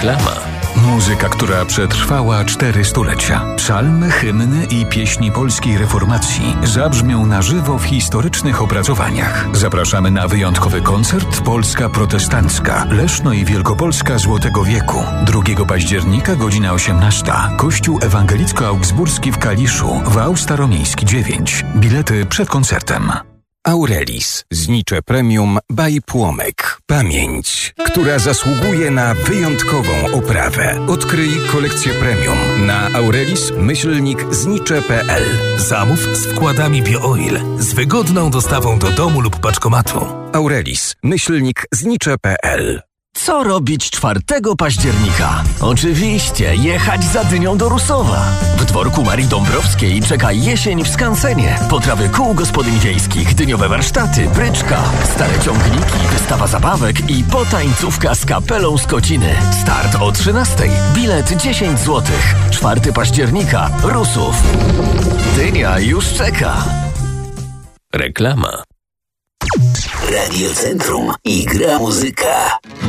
Reklama. Muzyka, która przetrwała 4 stulecia. Psalmy, hymny i pieśni polskiej reformacji zabrzmią na żywo w historycznych opracowaniach. Zapraszamy na wyjątkowy koncert Polska Protestancka, Leszno i Wielkopolska Złotego Wieku. 2 października, godzina 18. Kościół Ewangelicko-Augsburski w Kaliszu, Wał Staromiejski 9. Bilety przed koncertem. Aurelis. Znicze premium by Płomek. Pamięć, która zasługuje na wyjątkową oprawę. Odkryj kolekcję premium na aurelis-znicze.pl. Zamów z wkładami BioOil z wygodną dostawą do domu lub paczkomatu. aurelis-znicze.pl. Co robić 4 października? Oczywiście jechać za dynią do Rusowa. W dworku Marii Dąbrowskiej czeka jesień w skansenie. Potrawy kół gospodyń wiejskich, dyniowe warsztaty, bryczka, stare ciągniki, wystawa zabawek i potańcówka z kapelą z Kociny. Start o 13:00. Bilet 10 zł. 4 października. Rusów. Dynia już czeka. Reklama. Radio Centrum i gra muzyka.